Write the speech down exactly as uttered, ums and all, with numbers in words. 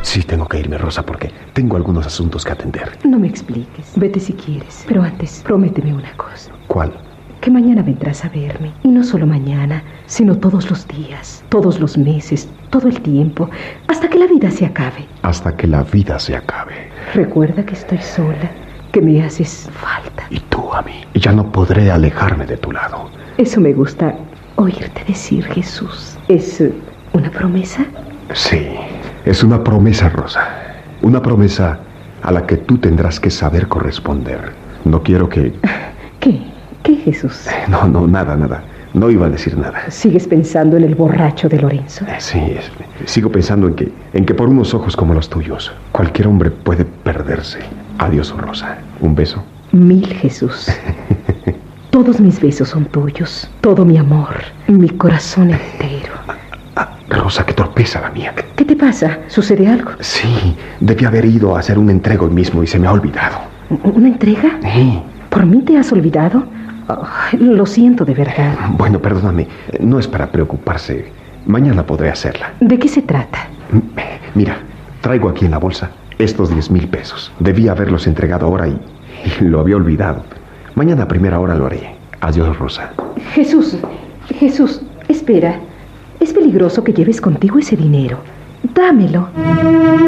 Sí, tengo que irme, Rosa, porque tengo algunos asuntos que atender. No me expliques. Vete si quieres. Pero antes, prométeme una cosa. ¿Cuál? Que mañana vendrás a verme. Y no solo mañana, sino todos los días, todos los meses, todo el tiempo, hasta que la vida se acabe. Hasta que la vida se acabe. Recuerda que estoy sola, que me haces falta. Y tú a mí. Ya no podré alejarme de tu lado. Eso me gusta oírte decir, Jesús. ¿Es uh, una promesa? Sí, es una promesa, Rosa. Una promesa a la que tú tendrás que saber corresponder. No quiero que... ¿Qué? ¿Qué, Jesús? No, no, nada, nada. No iba a decir nada. ¿Sigues pensando en el borracho de Lorenzo? Sí, es, sigo pensando en que, en que por unos ojos como los tuyos, cualquier hombre puede perderse. Adiós, Rosa. Un beso. Mil, Jesús. Todos mis besos son tuyos. Todo mi amor, mi corazón entero. Ah, Rosa, qué torpeza la mía. ¿Qué te pasa? ¿Sucede algo? Sí, debí haber ido a hacer una entrega hoy mismo y se me ha olvidado. ¿Una entrega? Sí. ¿Por mí te has olvidado? Oh, lo siento de verdad. Bueno, perdóname. No es para preocuparse. Mañana podré hacerla. ¿De qué se trata? Mira, traigo aquí en la bolsa estos diez mil pesos. Debí haberlos entregado ahora y, y lo había olvidado. Mañana a primera hora lo haré. Adiós, Rosa. Jesús, Jesús, espera. Es peligroso que lleves contigo ese dinero. Dámelo.